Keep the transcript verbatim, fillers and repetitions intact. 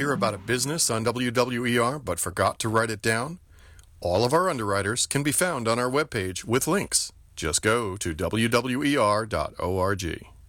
hear about a business on W W E R but forgot to write it down? All of our underwriters can be found on our webpage with links. Just go to W W E R dot org.